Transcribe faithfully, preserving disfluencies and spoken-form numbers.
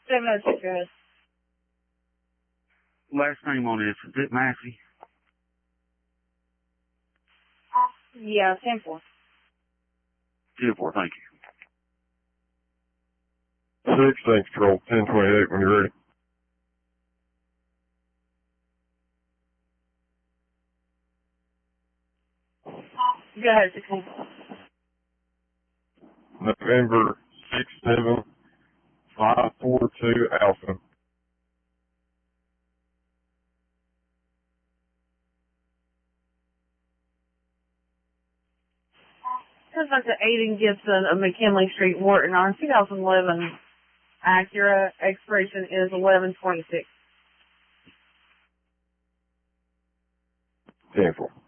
seven oh six, go ahead. Last name on this, is it Massey? Yeah, ten four. ten four, thank you. sixteen Control, ten twenty-eight when you're ready. Go ahead, sixteen. November six seven five four two Alpha. Says that's to Aiden Gibson of McKinley Street, Wharton, on two thousand eleven Acura. Expiration is eleven twenty-six. ten four.